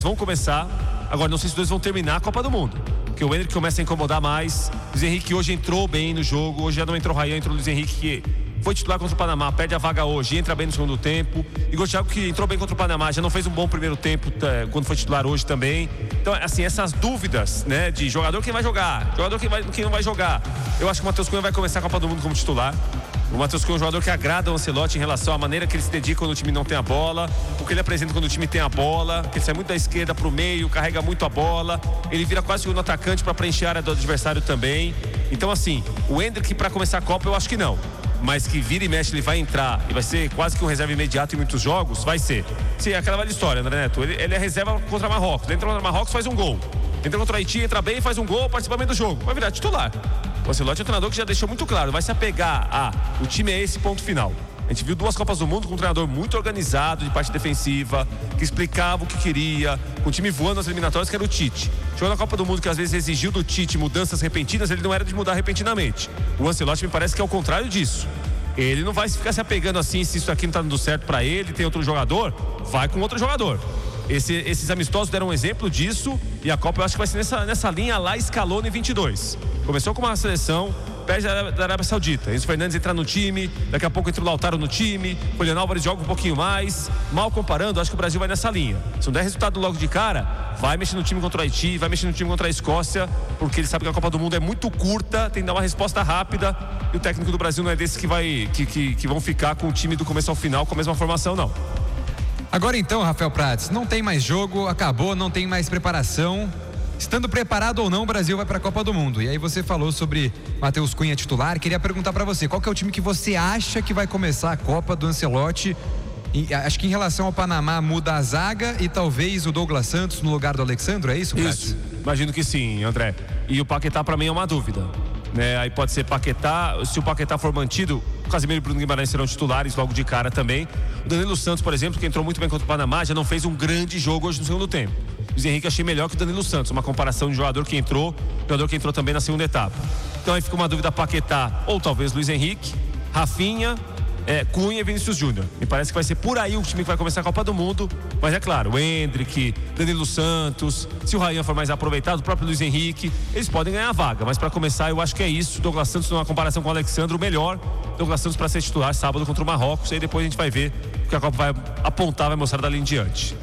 vão começar. Agora, não sei se os dois vão terminar a Copa do Mundo, porque o Endrick começa a incomodar mais. O Luiz Henrique hoje entrou bem no jogo. Hoje já não entrou o Ryan, entrou o Luiz Henrique, que foi titular contra o Panamá, perde a vaga hoje, entra bem no segundo tempo. Igor Thiago, que entrou bem contra o Panamá, já não fez um bom primeiro tempo quando foi titular hoje também. Então, assim, essas dúvidas, né, de jogador que vai jogar, jogador que não vai jogar. Eu acho que o Matheus Cunha vai começar a Copa do Mundo como titular. O Matheus Cunha é um jogador que agrada o Ancelotti em relação à maneira que ele se dedica quando o time não tem a bola, o que ele apresenta quando o time tem a bola, que ele sai muito da esquerda para o meio, carrega muito a bola, ele vira quase segundo atacante para preencher a área do adversário também. Então, assim, o Endrick para começar a Copa eu acho que não, mas que vira e mexe ele vai entrar e vai ser quase que um reserva imediato em muitos jogos, vai ser. Sim, é aquela velha história, André Neto, ele é reserva contra Marrocos, ele entra contra Marrocos, faz um gol, entra contra o Haiti, entra bem, faz um gol, participa bem do jogo, vai virar titular. O Ancelotti é um treinador que já deixou muito claro, vai se apegar o time é esse, ponto final. A gente viu 2 Copas do Mundo com um treinador muito organizado de parte defensiva, que explicava o que queria, com o time voando nas eliminatórias, que era o Tite. Chegou na Copa do Mundo que às vezes exigiu do Tite mudanças repentinas, ele não era de mudar repentinamente. O Ancelotti me parece que é o contrário disso. Ele não vai ficar se apegando assim, se isso aqui não tá dando certo para ele, tem outro jogador, vai com outro jogador. Esses amistosos deram um exemplo disso, e a Copa eu acho que vai ser nessa linha lá Scaloni 22. Começou com uma seleção, perde da Arábia Saudita. Enzo Fernandes entra no time, daqui a pouco entra o Lautaro no time, o Julián Álvares joga um pouquinho mais. Mal comparando, acho que o Brasil vai nessa linha. Se não der resultado logo de cara, vai mexer no time contra o Haiti, vai mexer no time contra a Escócia, porque ele sabe que a Copa do Mundo é muito curta, tem que dar uma resposta rápida, e o técnico do Brasil não é desse que vão ficar com o time do começo ao final com a mesma formação, não. Agora então, Rafael Prats, não tem mais jogo, acabou, não tem mais preparação. Estando preparado ou não, o Brasil vai para a Copa do Mundo. E aí você falou sobre Matheus Cunha titular. Queria perguntar para você, qual que é o time que você acha que vai começar a Copa do Ancelotti? Acho que em relação ao Panamá muda a zaga e talvez o Douglas Santos no lugar do Alexandro, é isso, Prats? Isso, imagino que sim, André. E o Paquetá para mim é uma dúvida, né? Aí pode ser Paquetá, se o Paquetá for mantido, o Casemiro e o Bruno Guimarães serão titulares logo de cara também. O Danilo Santos, por exemplo, que entrou muito bem contra o Panamá, já não fez um grande jogo hoje no segundo tempo. O Luiz Henrique achei melhor que o Danilo Santos, uma comparação de jogador que entrou também na segunda etapa. Então aí fica uma dúvida: Paquetá ou talvez Luiz Henrique, Rafinha, Cunha e Vinícius Júnior. Me parece que vai ser por aí o time que vai começar a Copa do Mundo. Mas é claro, o Endrick, Danilo Santos, se o Ryan for mais aproveitado, o próprio Luiz Henrique, eles podem ganhar a vaga. Mas para começar, eu acho que é isso. Douglas Santos, numa comparação com o Alexandre, o melhor. Douglas Santos para ser titular sábado contra o Marrocos. E aí depois a gente vai ver o que a Copa vai apontar, vai mostrar dali em diante.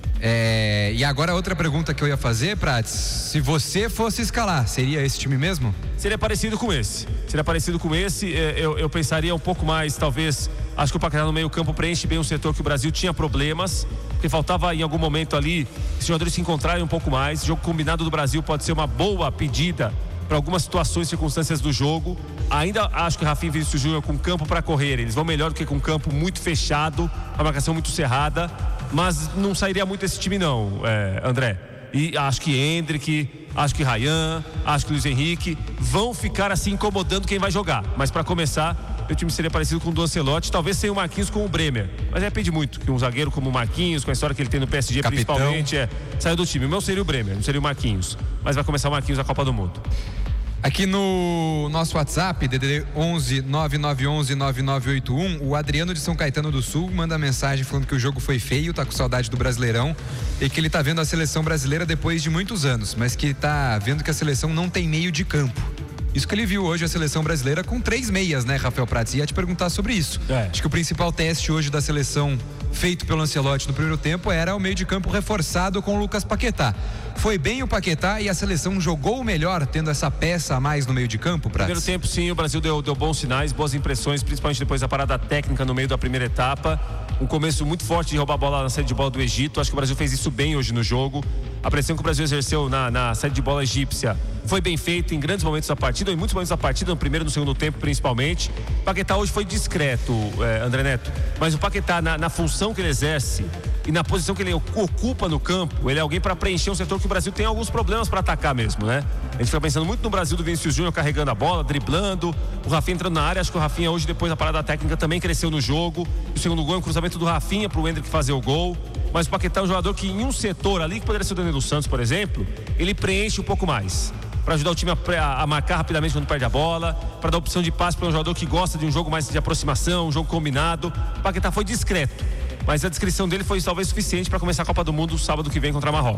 E agora outra pergunta que eu ia fazer, Prats, se você fosse escalar, seria esse time mesmo? Seria parecido com esse. Eu pensaria um pouco mais, talvez. Acho que o Paquetá no meio campo preenche bem um setor que o Brasil tinha problemas, porque faltava em algum momento ali os jogadores se encontrarem um pouco mais. O jogo combinado do Brasil pode ser uma boa pedida para algumas situações e circunstâncias do jogo. Ainda acho que Rafinha e Vinícius Júnior com campo para correr, eles vão melhor do que com campo muito fechado, a marcação muito cerrada, mas não sairia muito esse time não, André. E acho que Endrick, acho que Ryan, acho que Luiz Henrique vão ficar assim incomodando quem vai jogar. Mas para começar, o time seria parecido com o do Ancelotti, talvez sem o Marquinhos com o Bremer. Mas depende muito, que um zagueiro como o Marquinhos, com a história que ele tem no PSG, capitão, principalmente, saiu do time. O meu seria o Bremer, não seria o Marquinhos. Mas vai começar o Marquinhos a Copa do Mundo. Aqui no nosso WhatsApp, DDD 11 9911 9981, o Adriano de São Caetano do Sul manda mensagem falando que o jogo foi feio, tá com saudade do Brasileirão e que ele tá vendo a seleção brasileira depois de muitos anos, mas que tá vendo que a seleção não tem meio de campo. Isso que ele viu hoje a seleção brasileira com 3 meias, né, Rafael Prats? Ia te perguntar sobre isso. Acho que o principal teste hoje da seleção feito pelo Ancelotti no primeiro tempo era o meio de campo reforçado com o Lucas Paquetá. Foi bem o Paquetá e a seleção jogou melhor tendo essa peça a mais no meio de campo, Prats? No primeiro tempo, sim, o Brasil deu bons sinais, boas impressões, principalmente depois da parada técnica no meio da primeira etapa. Um começo muito forte de roubar a bola na saída de bola do Egito. Acho que o Brasil fez isso bem hoje no jogo. A pressão que o Brasil exerceu na saída de bola egípcia foi bem feita em grandes momentos da partida, em muitos momentos da partida, no primeiro e no segundo tempo principalmente. O Paquetá hoje foi discreto, André Neto, mas o Paquetá na função que ele exerce e na posição que ele ocupa no campo, ele é alguém para preencher um setor que o Brasil tem alguns problemas para atacar mesmo, né? A gente fica pensando muito no Brasil do Vinícius Júnior carregando a bola, driblando, o Rafinha entrando na área. Acho que o Rafinha hoje, depois da parada técnica, também cresceu no jogo. O segundo gol é um cruzamento do Rafinha para o Endrick fazer o gol. Mas o Paquetá é um jogador que em um setor ali, que poderia ser o Danilo Santos, por exemplo, ele preenche um pouco mais, para ajudar o time a marcar rapidamente quando perde a bola, para dar opção de passe para um jogador que gosta de um jogo mais de aproximação, um jogo combinado. O Paquetá foi discreto, mas a descrição dele foi talvez suficiente para começar a Copa do Mundo sábado que vem contra a Marrocos.